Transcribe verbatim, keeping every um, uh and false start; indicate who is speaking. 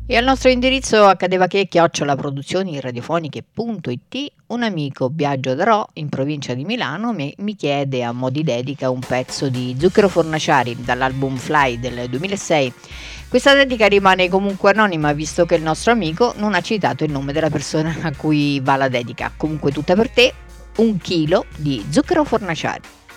Speaker 1: E al nostro indirizzo accadeva che chiocciola produzioni radiofoniche punto it un amico Biagio Darò in provincia di Milano mi, mi chiede a mo' di dedica un pezzo di Zucchero Fornaciari dall'album Fly del duemilasei. Questa dedica rimane comunque anonima visto che il nostro amico non ha citato il nome della persona a cui va la dedica. Comunque tutta per te, un chilo di Zucchero Fornaciari.